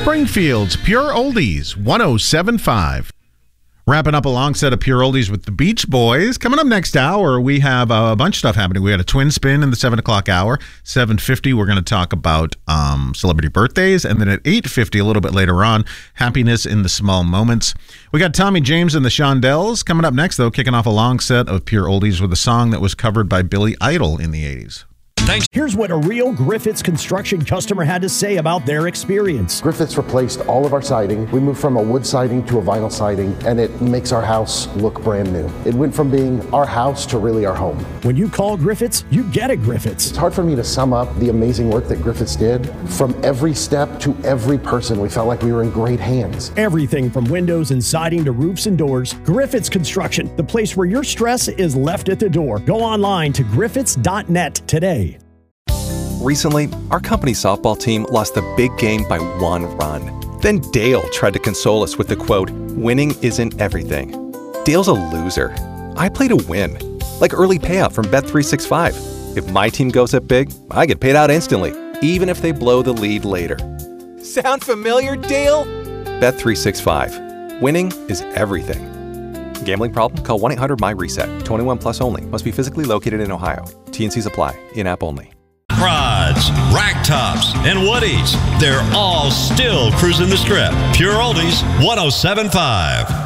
Springfield's Pure Oldies 107.5. Wrapping up a long set of Pure Oldies with the Beach Boys. Coming up next hour, we have a bunch of stuff happening. We had a twin spin in the 7 o'clock hour. 7:50, we're going to talk about celebrity birthdays. And then at 8:50, a little bit later on, happiness in the small moments. We got Tommy James and the Shondells. Coming up next, though, kicking off a long set of Pure Oldies with a song that was covered by Billy Idol in the 80s. Thanks. Here's what a real Griffiths Construction customer had to say about their experience. Griffiths replaced all of our siding. We moved from a wood siding to a vinyl siding, and it makes our house look brand new. It went from being our house to really our home. When you call Griffiths, you get a Griffiths. It's hard for me to sum up the amazing work that Griffiths did. From every step to every person, we felt like we were in great hands. Everything from windows and siding to roofs and doors. Griffiths Construction, the place where your stress is left at the door. Go online to griffiths.net today. Recently, our company softball team lost the big game by 1 run. Then Dale tried to console us with the quote, "Winning isn't everything." Dale's a loser. I play to win. Like early payout from Bet365. If my team goes up big, I get paid out instantly, even if they blow the lead later. Sound familiar, Dale? Bet365. Winning is everything. Gambling problem? Call 1-800-MY-RESET. 21 plus only. Must be physically located in Ohio. T&Cs apply. In-app only. Prods, rack tops, and woodies. They're all still cruising the strip. Pure Oldies 107.5.